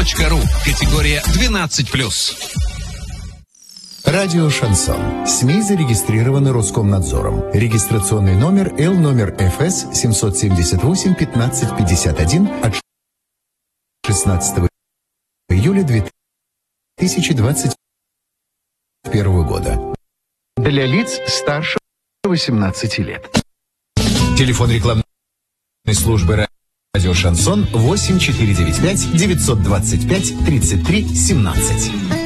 Шансон.ру. Категория 12+. Радио «Шансон». СМИ зарегистрированы Роскомнадзором. Регистрационный номер Л номер ФС 778-1551 от 16 июля 2021 года. Для лиц старше 18 лет. Телефон рекламной службы радио «Шансон» 8495 925 33 17.